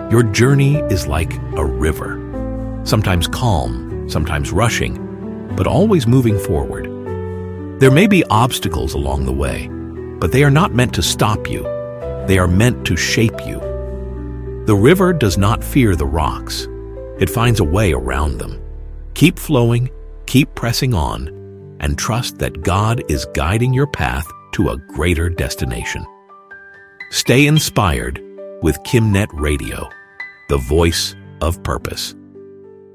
Your journey is like a river, sometimes calm, sometimes rushing, but always moving forward. There may be obstacles along the way, but they are not meant to stop you. They are meant to shape you. The river does not fear the rocks. It finds a way around them. Keep flowing, keep pressing on, and trust that God is guiding your path to a greater destination. Stay inspired with KimNet Radio, the voice of purpose.